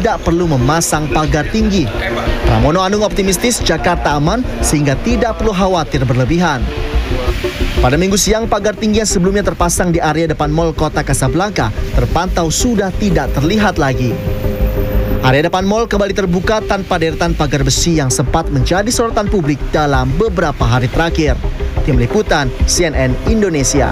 tidak perlu memasang pagar tinggi. Pramono Anung optimistis Jakarta aman sehingga tidak perlu khawatir berlebihan. Pada Minggu siang, pagar tinggi yang sebelumnya terpasang di area depan Mall Kota Kasablanka terpantau sudah tidak terlihat lagi. Area depan mall kembali terbuka tanpa deretan pagar besi yang sempat menjadi sorotan publik dalam beberapa hari terakhir. Tim Liputan CNN Indonesia.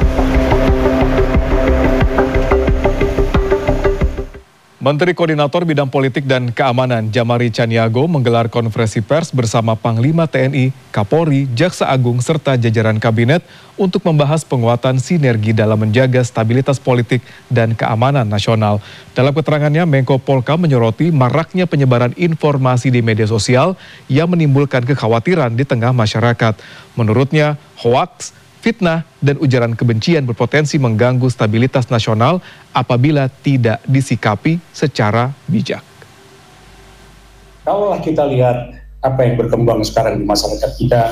Menteri Koordinator Bidang Politik dan Keamanan Jamari Chaniago menggelar konferensi pers bersama Panglima TNI, Kapolri, Jaksa Agung, serta jajaran kabinet untuk membahas penguatan sinergi dalam menjaga stabilitas politik dan keamanan nasional. Dalam keterangannya, Menko Polhukam menyoroti maraknya penyebaran informasi di media sosial yang menimbulkan kekhawatiran di tengah masyarakat. Menurutnya, hoaks, fitnah, dan ujaran kebencian berpotensi mengganggu stabilitas nasional apabila tidak disikapi secara bijak. Kalau kita lihat apa yang berkembang sekarang di masyarakat kita,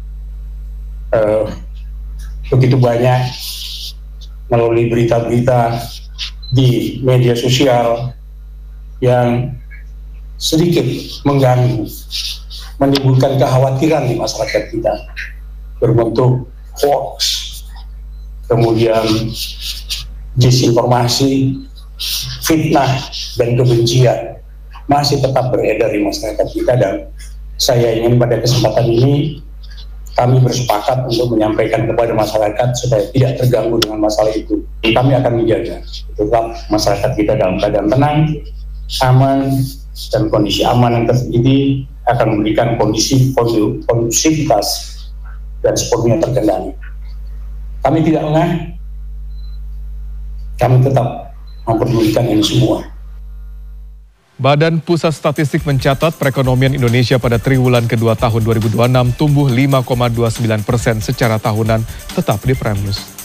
begitu banyak melalui berita-berita di media sosial yang sedikit mengganggu, menimbulkan kekhawatiran di masyarakat kita, berbentuk hoax, kemudian disinformasi, fitnah, dan kebencian masih tetap beredar di masyarakat kita. Dan saya ingin pada kesempatan ini kami bersepakat untuk menyampaikan kepada masyarakat supaya tidak terganggu dengan masalah itu. Kami akan menjaga tetap masyarakat kita dalam keadaan tenang, aman, dan kondisi aman yang terjadi akan memberikan kondisi kondusivitas dan sepenuhnya terkendali. Kami tidak lengah, kami tetap memperdulikan ini semua. Badan Pusat Statistik mencatat perekonomian Indonesia pada triwulan kedua tahun 2026 tumbuh 5,29% secara tahunan, tetap di Prime News.